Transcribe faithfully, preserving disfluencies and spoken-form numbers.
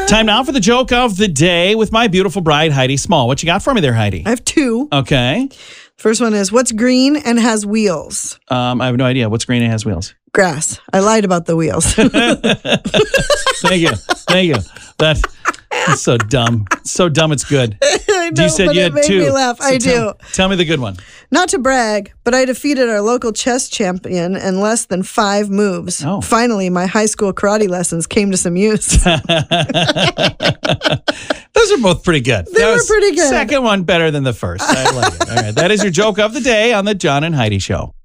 Time now for the joke of the day with my beautiful bride, Heidi Small. What you got for me there, Heidi? I have two. Okay. First one is, what's green and has wheels? Um, I have no idea. What's green and has wheels? Grass. I lied about the wheels. Thank you. Thank you. That is so dumb. So dumb it's good. I know, You said but you it had made two. me laugh. So I tell, do. Tell me the good one. Not to brag, but I defeated our local chess champion in less than five moves. Oh. Finally, my high school karate lessons came to some use. Those are both pretty good. They That were was pretty good. Second one better than the first. I like it. All right. That is your joke of the day on the John and Heidi Show.